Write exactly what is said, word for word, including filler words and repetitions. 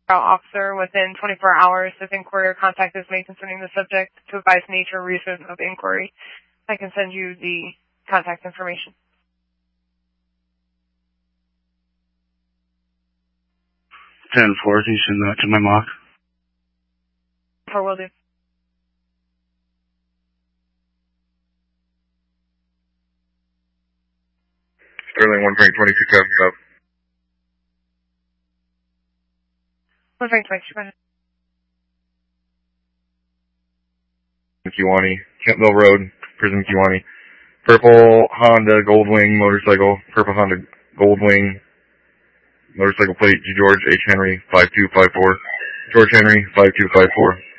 Officer within twenty-four hours if inquiry or contact is made concerning the subject to advise nature or reason of inquiry. I can send you the contact information. ten four, can you send that to my mock? four will do. Sterling one Frank twenty-two seven sub. one Frank twenty-two, go ahead. Kiwani, Kentmill Road, Prison Kiwani. Purple Honda Goldwing motorcycle, purple Honda Goldwing motorcycle plate, George H. Henry five two five four. George Henry five two five four.